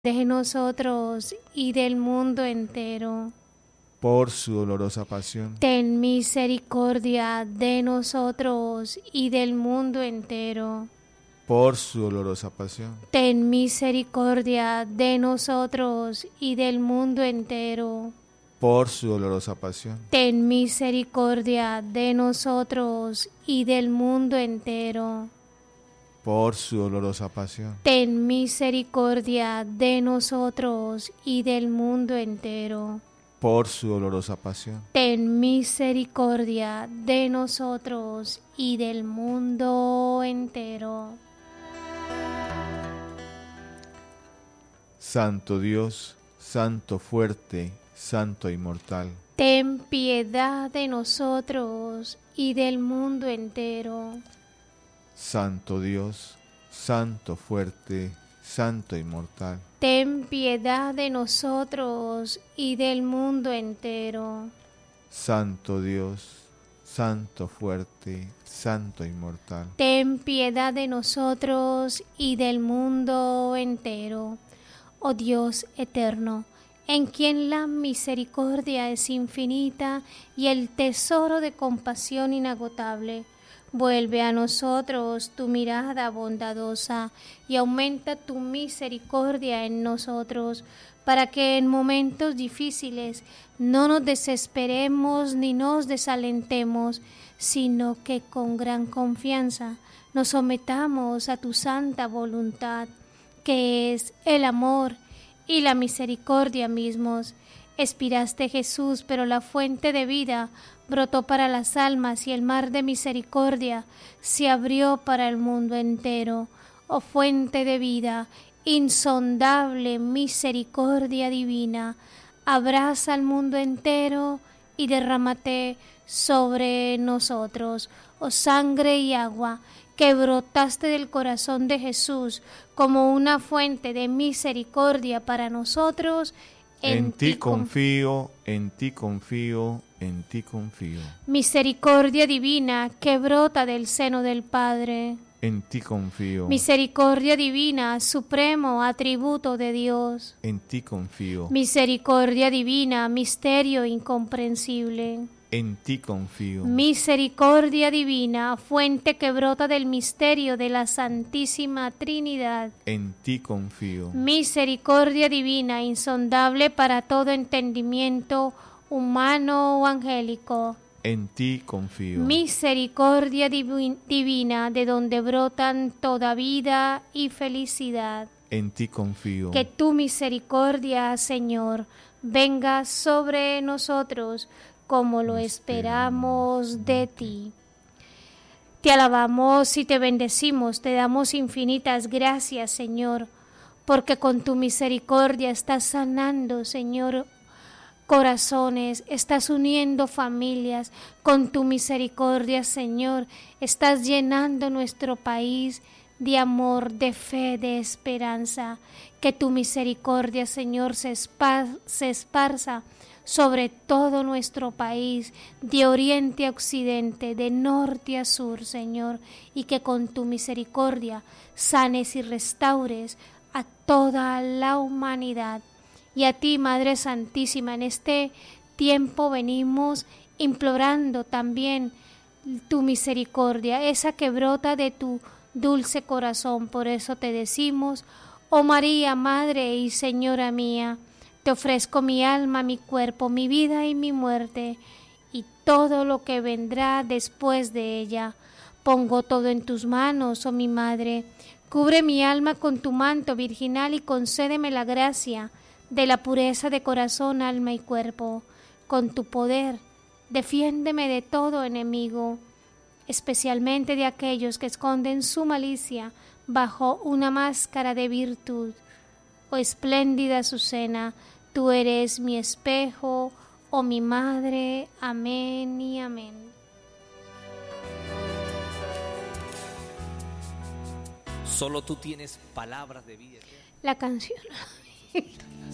de nosotros y del mundo entero. Por su dolorosa pasión, Ten misericordia de nosotros y del mundo entero. por su dolorosa pasión, Ten misericordia de nosotros y del mundo entero. por su dolorosa pasión, Ten misericordia de nosotros y del mundo entero. por su dolorosa pasión, Ten misericordia de nosotros y del mundo entero. por su dolorosa pasión. Ten misericordia de nosotros y del mundo entero. Santo Dios, Santo fuerte, Santo inmortal, Ten piedad de nosotros y del mundo entero. Santo Dios, Santo fuerte, Santo inmortal, Ten piedad de nosotros y del mundo entero. Santo Dios, Santo fuerte, Santo inmortal, Ten piedad de nosotros y del mundo entero. Oh Dios eterno, en quien la misericordia es infinita y el tesoro de compasión inagotable, vuelve a nosotros tu mirada bondadosa y aumenta tu misericordia en nosotros, para que en momentos difíciles no nos desesperemos ni nos desalentemos, sino que con gran confianza nos sometamos a tu santa voluntad, que es el amor y la misericordia mismos. Expiraste, Jesús, pero la fuente de vida brotó para las almas y el mar de misericordia se abrió para el mundo entero. Oh fuente de vida, insondable misericordia divina, abraza al mundo entero y derrámate sobre nosotros. Oh sangre y agua, que brotaste del corazón de Jesús como una fuente de misericordia para nosotros, en ti confío, en ti confío, en ti confío. Misericordia divina que brota del seno del Padre. En ti confío. Misericordia divina, supremo atributo de Dios. En ti confío. Misericordia divina, misterio incomprensible. En ti confío. Misericordia divina, fuente que brota del misterio de la Santísima Trinidad. En ti confío. Misericordia divina, insondable para todo entendimiento humano o angélico. En ti confío. Misericordia divina, de donde brotan toda vida y felicidad. En ti confío. Que tu misericordia, Señor, venga sobre nosotros, como lo esperamos de ti. Te alabamos y te bendecimos, te damos infinitas gracias, Señor, porque con tu misericordia estás sanando, Señor, corazones, estás uniendo familias. Con tu misericordia, Señor, estás llenando nuestro país de amor, de fe, de esperanza. Que tu misericordia, Señor, se esparza sobre todo nuestro país, de oriente a occidente, de norte a sur, Señor, y que con tu misericordia sanes y restaures a toda la humanidad. Y a ti, Madre Santísima, en este tiempo venimos implorando también tu misericordia, esa que brota de tu dulce corazón. Por eso te decimos: oh María, Madre y Señora mía, te ofrezco mi alma, mi cuerpo, mi vida y mi muerte, y todo lo que vendrá después de ella. Pongo todo en tus manos, oh mi Madre. Cubre mi alma con tu manto virginal y concédeme la gracia de la pureza de corazón, alma y cuerpo. Con tu poder, defiéndeme de todo enemigo, especialmente de aquellos que esconden su malicia bajo una máscara de virtud. Oh espléndida Azucena, tú eres mi espejo, oh mi Madre. Amén y amén. Solo tú tienes palabras de vida. La canción.